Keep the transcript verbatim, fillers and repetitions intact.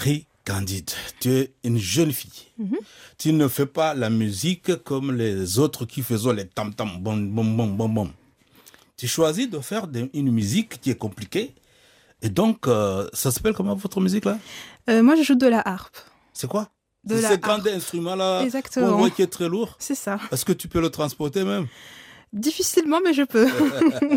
Marie-Candide, tu es une jeune fille. Mm-hmm. Tu ne fais pas la musique comme les autres qui faisaient les tam-tam, bom, bom, bom, bom, bom. Tu choisis de faire de, une musique qui est compliquée. Et donc, euh, ça s'appelle comment votre musique là? euh, Moi, je joue de la harpe. C'est quoi? De C'est la ce grand instrument là qu'on voit qui est très lourd. C'est ça. Est-ce que tu peux le transporter même? Difficilement, mais je peux.